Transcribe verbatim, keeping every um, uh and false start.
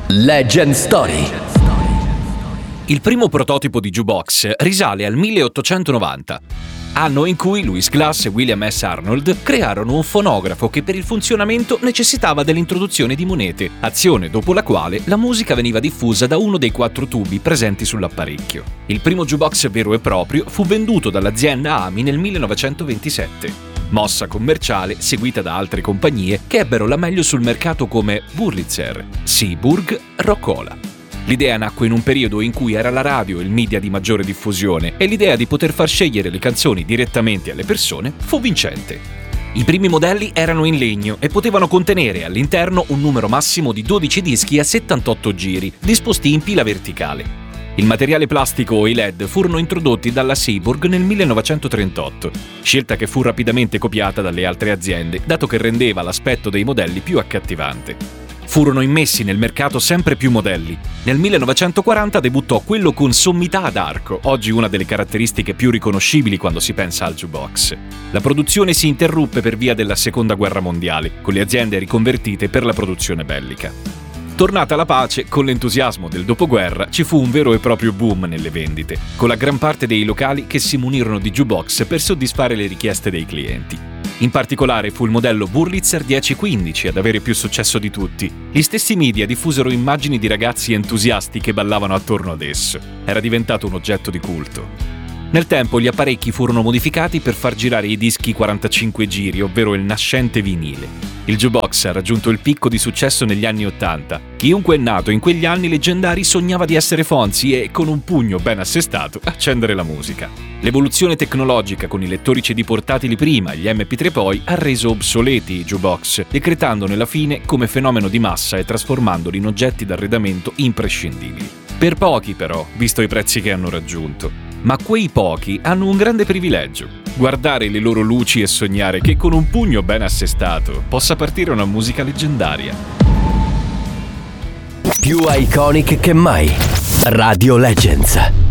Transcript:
Legend Story. Il primo prototipo di jukebox risale al milleottocentonovanta, anno in cui Louis Glass e William S. Arnold crearono un fonografo che per il funzionamento necessitava dell'introduzione di monete, azione dopo la quale la musica veniva diffusa da uno dei quattro tubi presenti sull'apparecchio. Il primo jukebox vero e proprio fu venduto dall'azienda A M I nel millenovecentoventisette. Mossa commerciale seguita da altre compagnie che ebbero la meglio sul mercato come Wurlitzer, Seeburg, Rockola. L'idea nacque in un periodo in cui era la radio il media di maggiore diffusione e l'idea di poter far scegliere le canzoni direttamente alle persone fu vincente. I primi modelli erano in legno e potevano contenere all'interno un numero massimo di dodici dischi a settantotto giri, disposti in pila verticale. Il materiale plastico e i L E D furono introdotti dalla Seeburg nel millenovecentotrentotto, scelta che fu rapidamente copiata dalle altre aziende, dato che rendeva l'aspetto dei modelli più accattivante. Furono immessi nel mercato sempre più modelli. Nel millenovecentoquaranta debuttò quello con sommità ad arco, oggi una delle caratteristiche più riconoscibili quando si pensa al jukebox. La produzione si interruppe per via della Seconda Guerra Mondiale, con le aziende riconvertite per la produzione bellica. Tornata la pace, con l'entusiasmo del dopoguerra ci fu un vero e proprio boom nelle vendite, con la gran parte dei locali che si munirono di jukebox per soddisfare le richieste dei clienti. In particolare fu il modello Wurlitzer dieci quindici ad avere più successo di tutti. Gli stessi media diffusero immagini di ragazzi entusiasti che ballavano attorno ad esso. Era diventato un oggetto di culto. Nel tempo gli apparecchi furono modificati per far girare i dischi quarantacinque giri, ovvero il nascente vinile. Il jukebox ha raggiunto il picco di successo negli anni Ottanta. Chiunque è nato in quegli anni leggendari sognava di essere Fonzi e, con un pugno ben assestato, accendere la musica. L'evoluzione tecnologica con i lettori C D portatili prima e gli M P tre poi ha reso obsoleti i jukebox, decretandone la fine come fenomeno di massa e trasformandoli in oggetti d'arredamento imprescindibili. Per pochi però, visto i prezzi che hanno raggiunto. Ma quei pochi hanno un grande privilegio: guardare le loro luci e sognare che con un pugno ben assestato possa partire una musica leggendaria. Più iconic che mai. Radio Legends.